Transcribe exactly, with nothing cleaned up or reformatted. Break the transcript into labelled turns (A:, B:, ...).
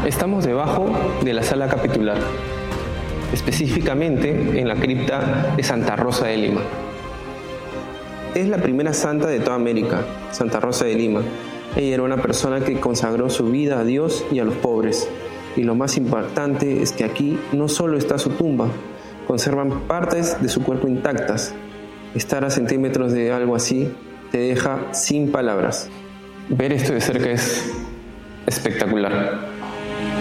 A: Estamos debajo de la sala capitular, específicamente en la cripta de Santa Rosa de Lima. Es la primera santa de toda América, Santa Rosa de Lima. Ella era una persona que consagró su vida a Dios y a los pobres. Y lo más impactante es que aquí no solo está su tumba, conservan partes de su cuerpo intactas. Estar a centímetros de algo así te deja sin palabras. Ver esto de cerca es espectacular.